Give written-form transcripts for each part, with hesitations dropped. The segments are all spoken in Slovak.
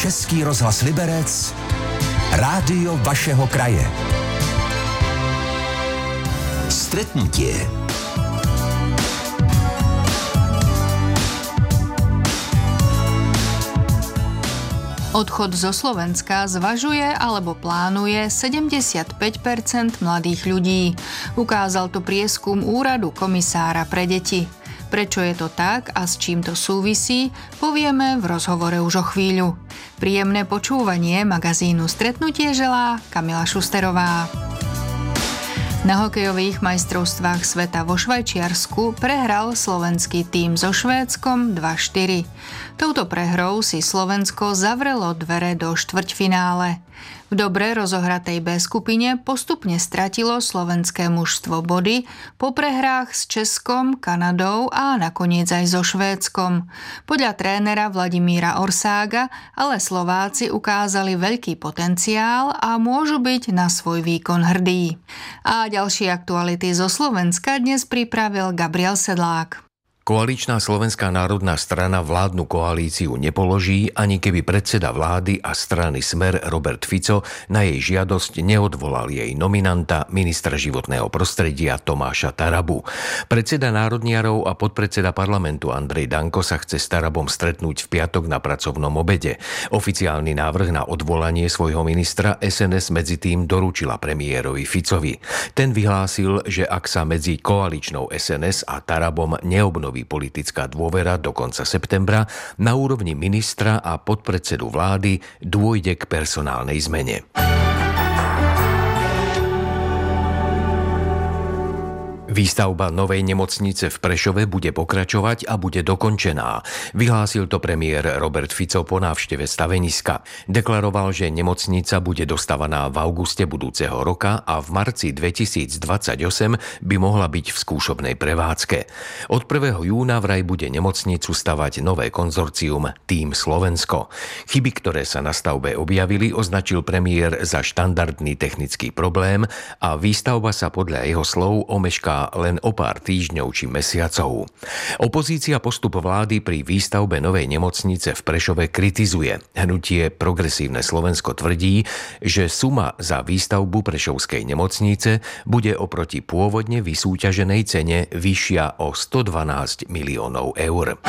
Český rozhlas Liberec, rádio vašeho kraje. Stretnutie. Odchod zo Slovenska zvažuje alebo plánuje 75% mladých ľudí. Ukázal to prieskum Úradu komisára pre deti. Prečo je to tak a s čím to súvisí, povieme v rozhovore už o chvíľu. Príjemné počúvanie magazínu Stretnutie želá Kamila Šusterová. Na hokejových majstrovstvách sveta vo Švajčiarsku prehral slovenský tím so Švédskom 2-4. Touto prehrou si Slovensko zavrelo dvere do štvrťfinále. V dobre rozohratej B skupine postupne stratilo slovenské mužstvo body po prehrách s Českom, Kanadou a nakoniec aj so Švédskom. Podľa trénera Vladimíra Orsága ale Slováci ukázali veľký potenciál a môžu byť na svoj výkon hrdí. A ďalšie aktuality zo Slovenska dnes pripravil Gabriel Sedlák. Koaličná Slovenská národná strana vládnu koalíciu nepoloží, ani keby predseda vlády a strany Smer Robert Fico na jej žiadosť neodvolal jej nominanta, ministra životného prostredia Tomáša Tarabu. Predseda národniarov a podpredseda parlamentu Andrej Danko sa chce s Tarabom stretnúť v piatok na pracovnom obede. Oficiálny návrh na odvolanie svojho ministra SNS medzitým doručila premiérovi Ficovi. Ten vyhlásil, že ak sa medzi koaličnou SNS a Tarabom neobnoví politická dôvera do konca septembra, na úrovni ministra a podpredsedu vlády dôjde k personálnej zmene. Výstavba novej nemocnice v Prešove bude pokračovať a bude dokončená. Vyhlásil to premiér Robert Fico po návšteve staveniska. Deklaroval, že nemocnica bude dostavaná v auguste budúceho roka a v marci 2028 by mohla byť v skúšobnej prevádzke. Od 1. júna vraj bude nemocnicu stavať nové konzorcium Tým Slovensko. Chyby, ktoré sa na stavbe objavili, označil premiér za štandardný technický problém a výstavba sa podľa jeho slov omešká len o pár týždňov či mesiacov. Opozícia postup vlády pri výstavbe novej nemocnice v Prešove kritizuje. Hnutie Progresívne Slovensko tvrdí, že suma za výstavbu prešovskej nemocnice bude oproti pôvodne vysúťaženej cene vyššia o 112 miliónov eur.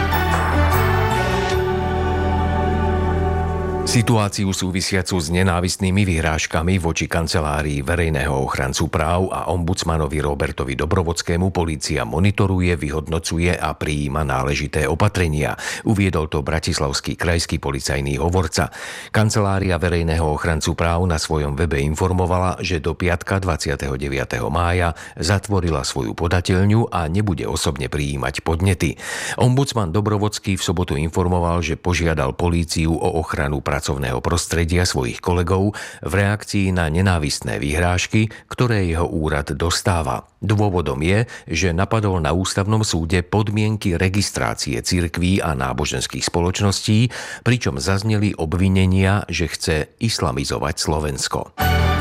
Situáciu súvisiacu s nenávistnými vyhrážkami voči kancelárii verejného ochrancu práv a ombudsmanovi Robertovi Dobrovodskému polícia monitoruje, vyhodnocuje a prijíma náležité opatrenia, uviedol to bratislavský krajský policajný hovorca. Kancelária verejného ochrancu práv na svojom webe informovala, že do piatka 29. mája zatvorila svoju podateľňu a nebude osobne prijímať podnety. Ombudsman Dobrovodský v sobotu informoval, že požiadal políciu o ochranu pracovného prostredia svojich kolegov v reakcii na nenávistné vyhrážky, ktoré jeho úrad dostáva. Dôvodom je, že napadol na ústavnom súde podmienky registrácie cirkví a náboženských spoločností, pričom zazneli obvinenia, že chce islamizovať Slovensko.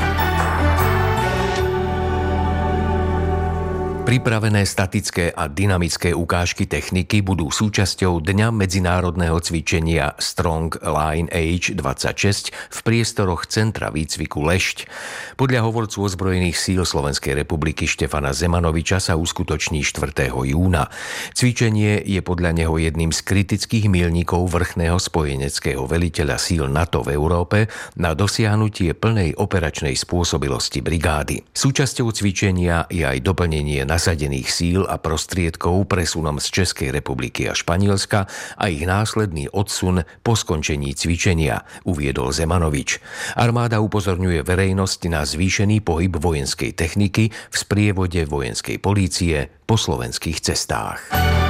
Pripravené statické a dynamické ukážky techniky budú súčasťou Dňa medzinárodného cvičenia Strong Line Age 26 v priestoroch Centra výcviku Lešť. Podľa hovorcu ozbrojených síl Slovenskej republiky Štefana Zemanoviča sa uskutoční 4. júna. Cvičenie je podľa neho jedným z kritických míľnikov vrchného spojeneckého veliteľa síl NATO v Európe na dosiahnutie plnej operačnej spôsobilosti brigády. Súčasťou cvičenia je aj doplnenie nasadených síl a prostriedkov presunom z Českej republiky a Španielska a ich následný odsun po skončení cvičenia, uviedol Zemanovič. Armáda upozorňuje verejnosť na zvýšený pohyb vojenskej techniky v sprievode vojenskej polície po slovenských cestách.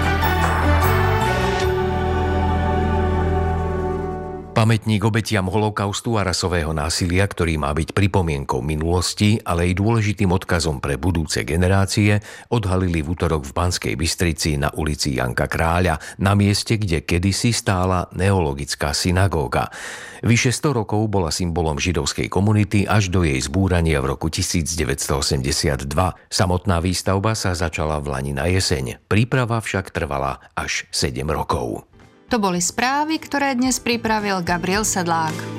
Pamätník obetiam holokaustu a rasového násilia, ktorý má byť pripomienkou minulosti, ale aj dôležitým odkazom pre budúce generácie, odhalili v utorok v Banskej Bystrici na ulici Janka Kráľa, na mieste, kde kedysi stála neologická synagóga. Vyše 100 rokov bola symbolom židovskej komunity až do jej zbúrania v roku 1982. Samotná výstavba sa začala v lani na jeseň. Príprava však trvala až 7 rokov. To boli správy, ktoré dnes pripravil Gabriel Sedlák.